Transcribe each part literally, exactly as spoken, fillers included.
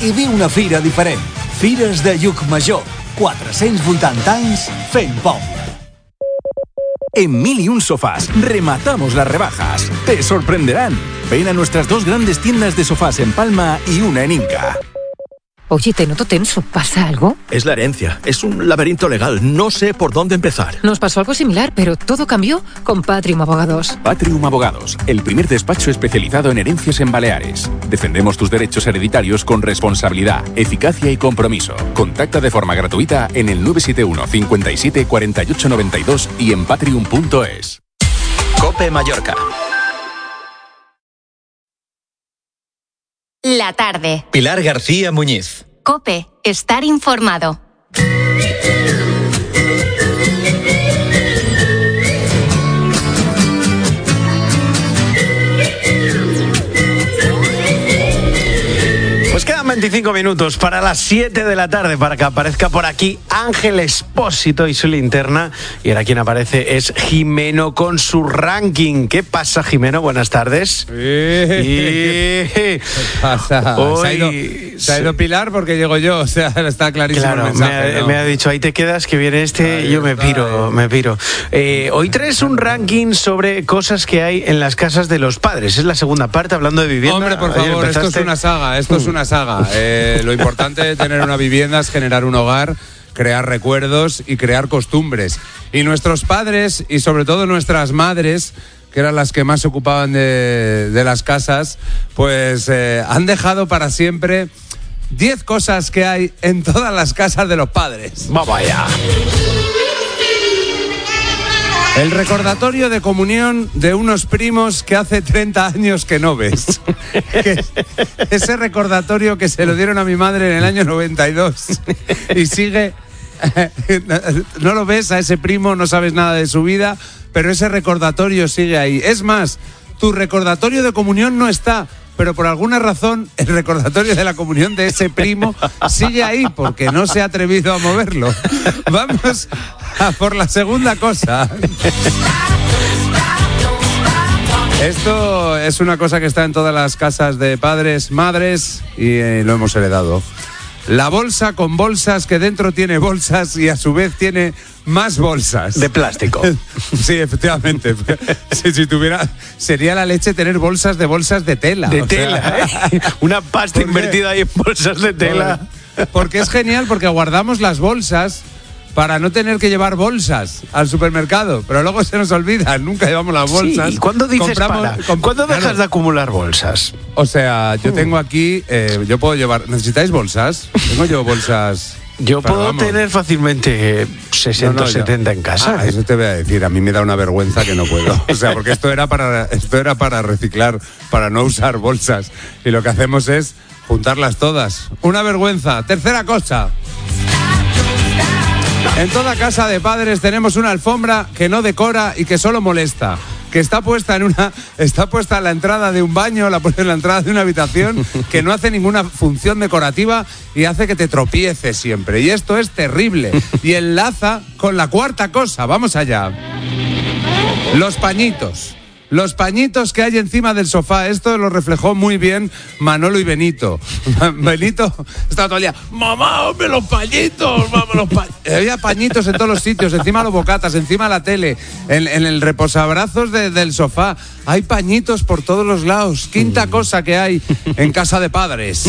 i viu una fira diferent. Fires de Llucmajor, cuatrocientos vuitanta anys fent poble. En Mil y Un Sofás rematamos las rebajas. Te sorprenderán. Ven a nuestras dos grandes tiendas de sofás en Palma y una en Inca. Oye, te noto tenso. ¿Pasa algo? Es la herencia. Es un laberinto legal. No sé por dónde empezar. Nos pasó algo similar, pero todo cambió con Patrium Abogados. Patrium Abogados, el primer despacho especializado en herencias en Baleares. Defendemos tus derechos hereditarios con responsabilidad, eficacia y compromiso. Contacta de forma gratuita en el nueve siete uno, cincuenta y siete, cuarenta y ocho noventa y dos y en patrium punto es. COPE Mallorca. La tarde. Pilar García Muñiz. COPE. Estar informado. Pues quedan veinticinco minutos para las siete de la tarde para que aparezca por aquí Ángel Expósito y su linterna. Y ahora quien aparece es Jimeno con su ranking. ¿Qué pasa, Jimeno? Buenas tardes. Eh, ¿Qué pasa? Hoy... Se, ha ido, se ha ido Pilar porque llego yo, o sea, está clarísimo claro, el mensaje. Me ha, ¿no? me ha dicho, ahí te quedas, que viene este, ahí y yo me está, piro, eh. me piro. Eh, hoy traes un ranking sobre cosas que hay en las casas de los padres. Es la segunda parte, hablando de vivienda. Hombre, por Ayer favor, empezaste... esto es una saga, esto es una saga. Eh, lo importante de tener una vivienda es generar un hogar, crear recuerdos y crear costumbres. Y nuestros padres, y sobre todo nuestras madres, que eran las que más se ocupaban de, de las casas, pues eh, han dejado para siempre diez cosas que hay en todas las casas de los padres. ¡Vamos allá! El recordatorio de comunión de unos primos que hace treinta años que no ves. Que ese recordatorio que se lo dieron a mi madre en el año noventa y dos y sigue... No lo ves a ese primo, no sabes nada de su vida, pero ese recordatorio sigue ahí. Es más, tu recordatorio de comunión no está, pero por alguna razón el recordatorio de la comunión de ese primo sigue ahí porque no se ha atrevido a moverlo. Vamos a por la segunda cosa. Esto es una cosa que está en todas las casas de padres, madres y eh, lo hemos heredado. La bolsa con bolsas que dentro tiene bolsas y a su vez tiene más bolsas. De plástico. Sí, efectivamente. Si, si tuviera, sería la leche tener bolsas de bolsas de tela. De o tela, sea, ¿eh? Una pasta invertida ahí en bolsas de tela. Porque es genial, porque guardamos las bolsas para no tener que llevar bolsas al supermercado, pero luego se nos olvida, nunca llevamos las bolsas. Sí, ¿y cuándo dices Compramos, para? Comp- ¿Cuándo dejas claro. de acumular bolsas? O sea, yo tengo aquí, eh, yo puedo llevar, ¿necesitáis bolsas? Tengo yo bolsas. Yo pero puedo vamos. tener fácilmente sesenta o No, no, setenta en casa. Ah, eso te voy a decir, a mí me da una vergüenza que no puedo. O sea, porque esto era para, esto era para reciclar, para no usar bolsas. Y lo que hacemos es juntarlas todas. Una vergüenza. Tercera cosa. En toda casa de padres tenemos una alfombra que no decora y que solo molesta. Que está puesta en una, está puesta en la entrada de un baño, la pones en la entrada de una habitación, que no hace ninguna función decorativa y hace que te tropieces siempre. Y esto es terrible. Y enlaza con la cuarta cosa. Vamos allá. Los pañitos. Los pañitos que hay encima del sofá. Esto lo reflejó muy bien Manolo y Benito. Benito estaba todo el día, mamá, hombre, los pañitos, mamá, los pañitos. Había pañitos en todos los sitios, encima de los bocatas, encima de la tele, en, en el reposabrazos de, del sofá. Hay pañitos por todos los lados. Quinta cosa que hay en casa de padres.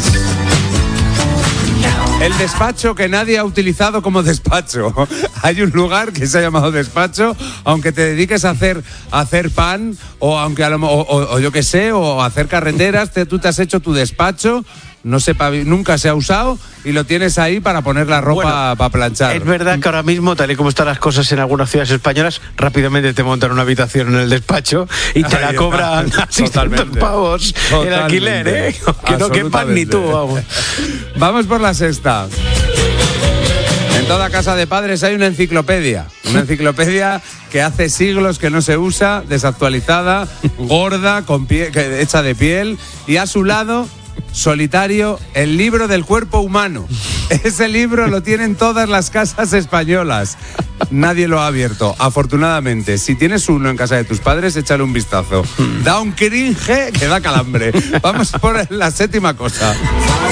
El despacho que nadie ha utilizado como despacho. Hay un lugar que se ha llamado despacho, aunque te dediques a hacer, a hacer pan, o aunque a lo, o, o, o yo qué sé, o a hacer carreteras, te, tú te has hecho tu despacho, no sé, nunca se ha usado y lo tienes ahí para poner la ropa bueno, para planchar. Es verdad que ahora mismo, tal y como están las cosas en algunas ciudades españolas, rápidamente te montan una habitación en el despacho y te Ahí la cobran a seiscientos pavos Totalmente. El alquiler, ¿eh? Que no quepan ni tú, vamos. Vamos por la sexta. En toda casa de padres hay una enciclopedia. Una enciclopedia que hace siglos que no se usa, desactualizada, gorda, con pie, hecha de piel, y a su lado, solitario, el libro del cuerpo humano. Ese libro lo tienen todas las casas españolas. Nadie lo ha abierto, afortunadamente. Si tienes uno en casa de tus padres, échale un vistazo. Da un cringe que da calambre. Vamos por la séptima cosa.